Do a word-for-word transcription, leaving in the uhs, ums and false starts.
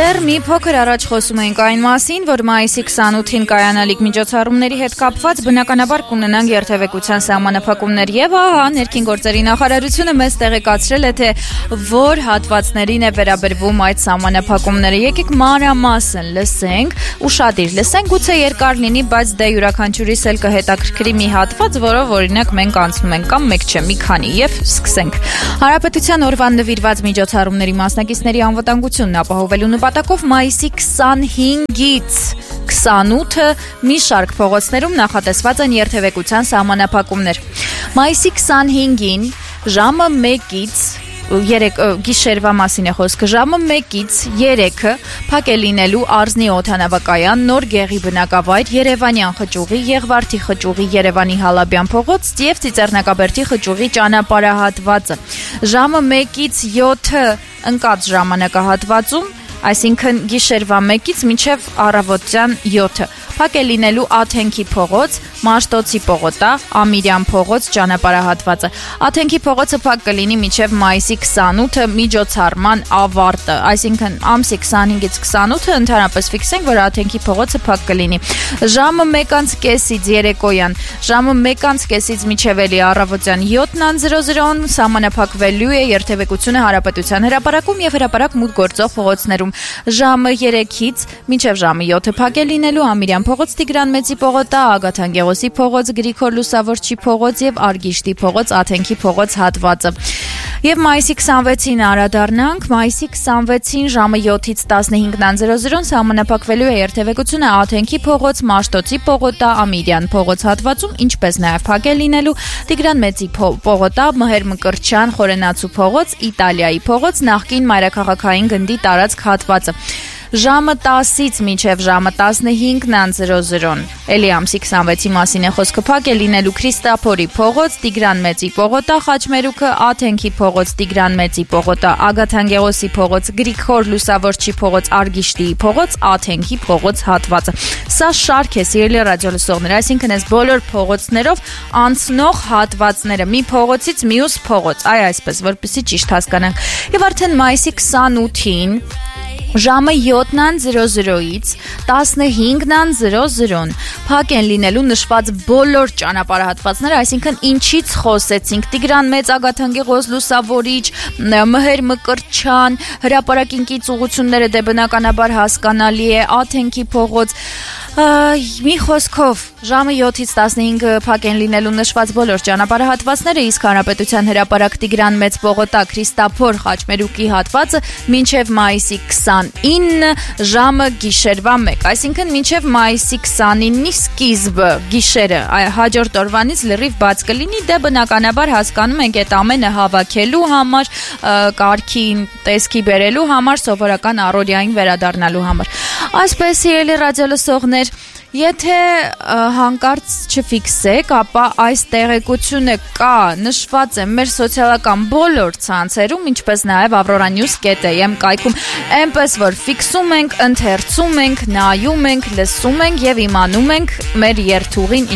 Դեռ մի փոքր առաջ խոսում ենք այն մասին, որ մայիսի քսանութին կայանալիք միջոցառումների հետ կապված բնականաբար կունենան երթևեկության սահմանափակումներ եւ ահա ներքին գործերի նախարարությունը մեզ տեղեկացրել է, թե որ հատվածներին է վերաբերվում այդ սահմանափակումները։ Եկեք մանրամասն լսենք, ուշադիր լսենք, գուցե երկար լինի, բայց դե յուրաքանչյուրիս էլ կհետաքրքրի մի հատված, որով օրինակ մենք անցնում ենք կամ մեկ չէ, մի քանի եւ սկսենք։ Հանրապետության օրվան նվիրված միջոցառումների մասնակիցների անվտանգությունն ապահովելու նպատակով մայիսի քսանհինգից քսանութը մի շարք փողոցներում նախատեսված են երթևեկության սահմանափակումներ։ Մայիսի քսանհինգին ժամը մեկից երեք գիշերվա մասին է խոսքը, ժամը մեկից երեքը փակ է լինելու Արզնի օդանավակայան, Նոր Գեղի բնակավայր, Երևանյան խճուղի, Եղվարդի խճուղի, Երևանի Հալաբյան փողոց եւ Ծիծեռնակաբերդի խճուղի ճանապարհահատվածը։ Ժամը մեկից յոթը ընկած ժամանակահատվածում, այսինքն գիշերվա մեկից մինչև առավոտյան յոթը փակ է լինելու Աթենքի փողոց, Մաշտոցի պողոտա, Ամիրյան փողոց ճանապարհահատվածը։ Աթենքի փողոցը փակ կլինի մինչև մայիսի քսանութը միջոցառման ավարտը, այսինքն ամսի քսանհինգից քսանութը ընդհանրապես ֆիքսենք, որ Աթենքի փողոցը փակ կլինի։ Ժամը մեկ անց կեսից երեկոյան, ժամը մեկ անց կեսից մինչև էլի առավոտյան յոթ զրո զրոն սահմանափակվելու է երթևեկությունը Հանրապետության հրապարակում եւ հրապարակ մուտք գործող փողոցներում։ Ժամը երեքից մինչև ժամը յոթը փակ է լինելու Ամիրյան փողոց, Տիգրան Մեծի պողոտա, Ագաթան Գեղոսի փողոց, Գրիգոր Լուսավորչի փողոց եւ Արգիշտի փողոց, Աթենքի փողոց հատվածը։ Եվ մայիսի քսանվեցին անդրադառնանք, մայիսի քսանվեցին ժամը յոթից տասնհինգ զրո զրոն սահմանափակվելու է երթևեկությունը Աթենքի փողոց, Մաշտոցի պողոտա, Ամիրյան փողոց հատվածում, ինչպես նաեւ փակ է լինելու Տիգրան Մեծի պողոտա, Մհեր Մկրտչյան խորենացու փողոց, Իտալիայի փողոց, նախկին մայրաքաղաքային գնդի տարածք հատվածը։ Ժամը տասից մինչև ժամը տասնհինգ զրո զրոն էլի ամսի քսանվեցի մասին է խոսքը, փակ է լինելու Քրիստափորի փողոց, Տիգրան Մեծի պողոտա, Խաչմերուքը, Աթենքի փողոց, Տիգրան Մեծի պողոտա, Ագաթան Գեղոսի փողոց, Գրիգոր Լուսավորչի փողոց, Արգիշտի փողոց, Աթենքի փողոց հատվածը։ Սա շարք է, սիրելի ռադիոլսողներ, այսինքն այս բոլոր փողոցներով անցնող հատվածները մի փողոցից մյուս փողոց, այ այսպես, որպեսզի ճիշտ հասկանանք։ Եվ արդեն մայիսի քսանութին ժամը յոթ զրո զրոից տասնհինգ զրո զրոն փակ են լինելու նշված բոլոր ճանապարհահատվածները, այսինքն ինչից խոսեցինք՝ Տիգրան Մեծ, Ագաթան Գեղոս, Լուսավորիչ, Մհեր Մկրտչյան, հրապարակինքից ուղղությունները դե բնականաբար հասկանալի է, Աթենքի փողոց, մի խոսքով ժամը յոթից տասնհինգը փակ են լինելու նշված բոլոր ճանապարհահատվածները, իսկ Հանրապետության հրապարակ Տիգրան Մեծ պողոտա, Քրիստափոր, Խաչմերուկի հատվածը մինչև մայիսի քսանինը ժամը գիշերվա մեկ, այսինքն մինչև մայիսի քսանինի սկիզբը գիշերը հաջորդ օրվանից լրիվ բաց կլինի, դե բնականաբար հասկանում ենք այդ ամենը հավաքելու համար, կարգին տեսքի բերելու համար, սովորական առօրյային վերադառնալու համար։ Այսպես ելի ռադիոլսողներ, եթե հանկարծ չֆիքսեք, ապա այս տեղեկությունը կա, նշված է մեր սոցիալական բոլոր ցանցերում, ինչպես նաև Aurora News կետ am կայքում, այնպես որ ֆիքսում ենք, ընթերցում ենք, նայում ենք, լսում ենք եւ իմանում ենք մեր երթուղին